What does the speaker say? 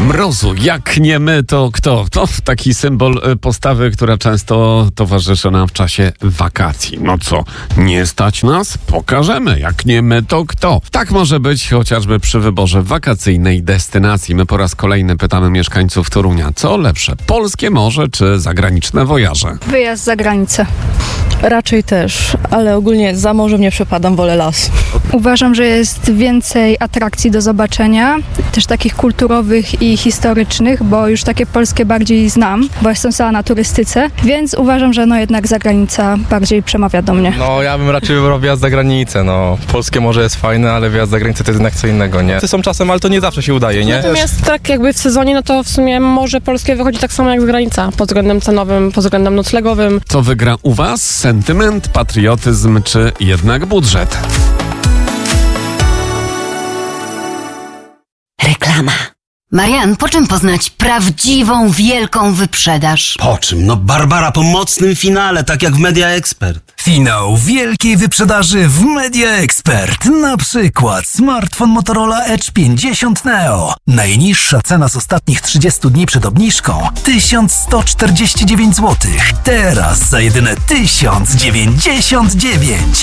Mrozu, jak nie my, to kto? To taki symbol postawy, która często towarzyszy nam w czasie wakacji. No co, nie stać nas? Pokażemy, jak nie my, to kto? Tak może być chociażby przy wyborze wakacyjnej destynacji. My po raz kolejny pytamy mieszkańców Torunia, co lepsze, polskie morze czy zagraniczne wojaże? Wyjazd za granicę. Raczej też, ale ogólnie za morzem nie przepadam, wolę las. Uważam, że jest więcej atrakcji do zobaczenia, też takich kulturowych i historycznych, bo już takie polskie bardziej znam, bo jestem sama na turystyce, więc uważam, że jednak zagranica bardziej przemawia do mnie. No ja bym raczej wybrał wjazd za granicę, no. Polskie morze jest fajne, ale wjazd za granicę to jest jednak co innego, nie? Są czasem, ale to nie zawsze się udaje, nie? Natomiast tak jakby w sezonie, no to w sumie morze polskie wychodzi tak samo jak granica, pod względem cenowym, pod względem noclegowym. Co wygra u was? Sentyment, patriotyzm czy jednak budżet? Reklama. Marian, po czym poznać prawdziwą, wielką wyprzedaż? Po czym? No Barbara, po mocnym finale, tak jak w Media Expert. Finał wielkiej wyprzedaży w Media Expert. Na przykład smartfon Motorola Edge 50 Neo. Najniższa cena z ostatnich 30 dni przed obniżką 1149 zł. Teraz za jedyne 1099.